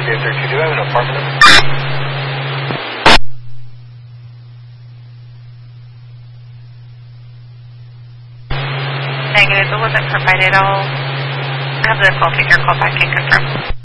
3832, do you have an apartment number? Negative, it wasn't provided. I'll have the call taker call back and confirm.